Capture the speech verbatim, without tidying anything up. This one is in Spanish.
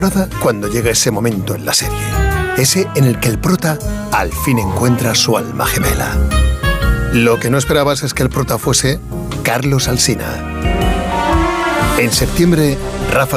Cuando llega ese momento en la serie, ese en el que el prota al fin encuentra su alma gemela. Lo que no esperabas es que el prota fuese Carlos Alsina. En septiembre, Rafa